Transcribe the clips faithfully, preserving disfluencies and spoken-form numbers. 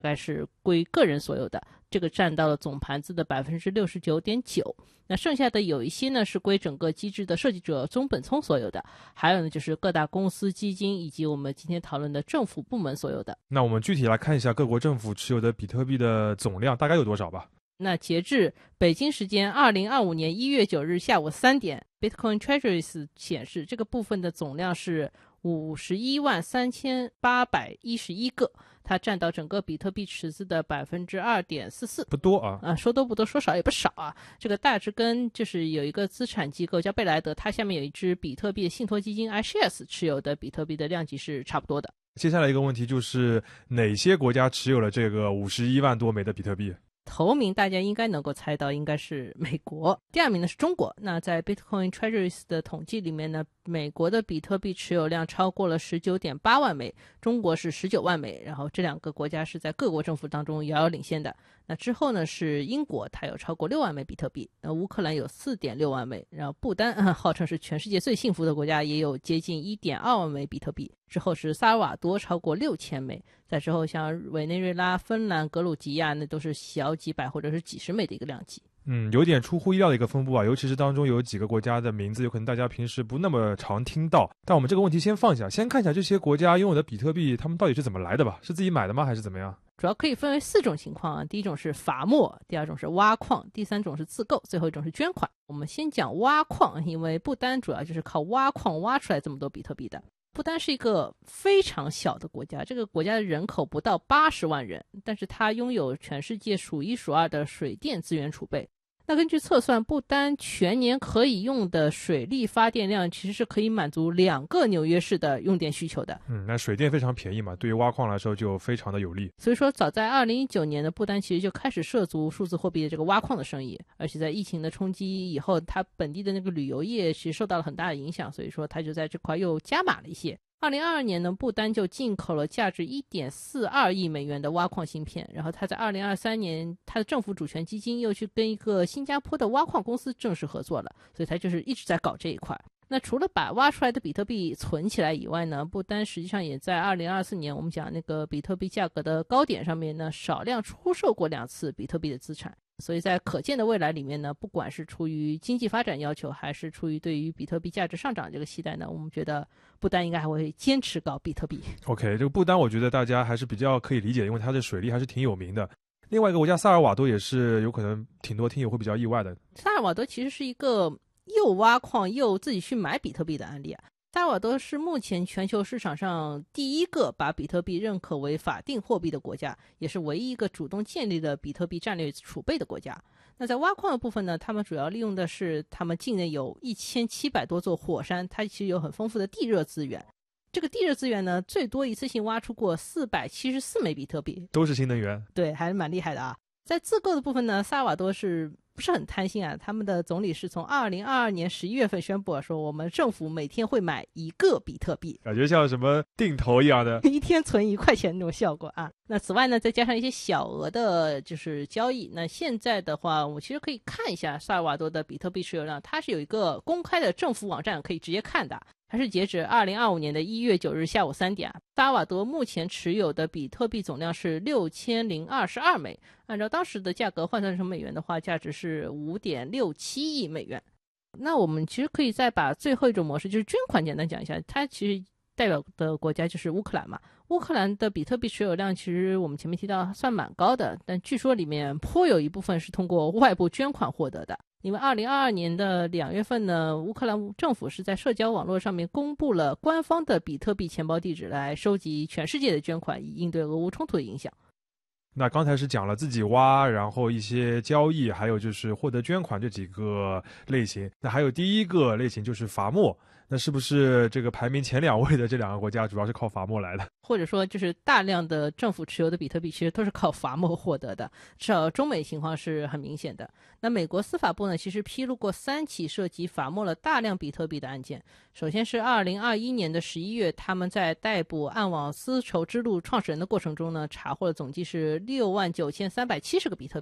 该是归个人所有的，这个占到了总盘子的 百分之六十九点九。 那剩下的有一些呢是归整个机制的设计者中本聪所有的，还有呢就是各大公司基金以及我们今天讨论的政府部门所有的。 那我们具体来看一下各国政府持有的比特币的总量大概有多少吧。 那截至北京时间二零二五年一月九日下午三点 Bitcoin Treasuries 显示，这个部分的总量是五十一万三千八百一十一个，它占到整个比特币池子的 百分之二点四四， 不多啊。 啊，说多不多，说少也不少啊。这个大致跟就是有一个资产机构叫贝莱德，它下面有一支比特币的信托基金 iShares 持有的比特币的量级是差不多的。 接下来一个问题就是哪些国家持有了这个五十一万多枚的比特币？ 头名大家应该能够猜到，应该是美国。第二名呢是中国。那在 Bitcoin Treasuries 的统计里面呢，美国的比特币持有量超过了 十九点八万枚，中国是十九万枚，然后这两个国家是在各国政府当中遥遥领先的。那之后呢是英国，它有超过六万枚比特币，那乌克兰有 四点六万枚，然后不丹、嗯、号称是全世界最幸福的国家，也有接近 一点二万枚比特币。之后是萨尔瓦多超过六千枚，再之后像委内瑞拉、芬兰、格鲁吉亚那都是小几百或者是几十枚的一个量级。 嗯，有点出乎意料的一个分布啊，尤其是当中有几个国家的名字有可能大家平时不那么常听到。但我们这个问题先放下，先看一下这些国家拥有的比特币他们到底是怎么来的吧，是自己买的吗还是怎么样？ 主要可以分为四种情况啊，第一种是伐没，第二种是挖矿，第三种是自购，最后一种是捐款。我们先讲挖矿，因为不丹主要就是靠挖矿挖出来这么多比特币的。不丹是一个非常小的国家，这个国家的人口不到八十万人，但是它拥有全世界数一数二的水电资源储备。那根据测算，不丹全年可以用的水力发电量其实是可以满足两个纽约市的用电需求的。 嗯，那水电非常便宜嘛，对于挖矿来说就非常的有利。 所以说早在二零一九年的不丹其实就开始涉足数字货币的这个挖矿的生意，而且在疫情的冲击以后，它本地的那个旅游业其实受到了很大的影响，所以说它就在这块又加码了一些。二零二二年呢，不丹就进口了价值 一点四二亿美元的挖矿芯片，然后它在二零二三年它的政府主权基金又去跟一个新加坡的挖矿公司正式合作了，所以它就是一直在搞这一块。那除了把挖出来的比特币存起来以外呢，不丹实际上也在二零二四年我们讲那个比特币价格的高点上面呢，少量出售过两次比特币的资产。所以在可见的未来里面呢，不管是出于经济发展要求，还是出于对于比特币价值上涨这个期待呢，我们觉得不丹应该还会坚持搞比特币。 OK， 这个不丹我觉得大家还是比较可以理解，因为它的水利还是挺有名的。另外一个国家萨尔瓦多也是有可能挺多听友会比较意外的。 萨尔瓦多其实是一个又挖矿又自己去买比特币的案例啊。萨尔瓦多是目前全球市场上第一个把比特币认可为法定货币的国家，也是唯一一个主动建立了比特币战略储备的国家。那在挖矿的部分呢，他们主要利用的是他们境内有一千七百多座火山，它其实有很丰富的地热资源。这个地热资源呢，最多一次性挖出过四百七十四枚比特币， 都是新能源。 对，还是蛮厉害的啊。在自购的部分呢，萨尔瓦多是不是很贪心啊？他们的总理是从二零二二年十一月份宣布说，我们政府每天会买一个比特币， 感觉像什么定投一样的， 一天存一块钱那种效果啊。那此外呢，再加上一些小额的就是交易。那现在的话，我其实可以看一下萨尔瓦多的比特币持有量，它是有一个公开的政府网站可以直接看的。它是截止二零二五年的一月九日下午三点啊，萨尔瓦多目前持有的比特币总量是六千零二十二枚，按照当时的价格换算成美元的话，价值是五点六七亿美元。那我们其实可以再把最后一种模式，就是捐款简单讲一下。它其实代表的国家就是乌克兰嘛，乌克兰的比特币持有量其实我们前面提到算蛮高的，但据说里面颇有一部分是通过外部捐款获得的。因为二零二二年的两月份呢，乌克兰政府是在社交网络上面公布了官方的比特币钱包地址，来收集全世界的捐款，以应对俄乌冲突的影响。 那刚才是讲了自己挖，然后一些交易，还有就是获得捐款这几个类型。那还有第一个类型就是伐没，那是不是这个排名前两位的这两个国家主要是靠伐没来的？ 或者说就是大量的政府持有的比特币其实都是靠伐没获得的，至少中美情况是很明显的。那美国司法部呢，其实披露过三起涉及伐没了大量比特币的案件。首先是二零二一年的十一月，他们在逮捕暗网丝绸之路创始人的过程中呢，查获了总计是六万九千三百七十个比特币。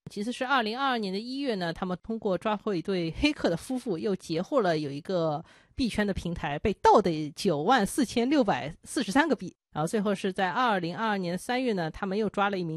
其实是二零二二年的一月呢，他们通过抓获一对黑客的夫妇，又截获了有一个币圈的平台被盗的九万四千六百四十三个币。然后最后是在二零二二年三月呢，他们又抓了一名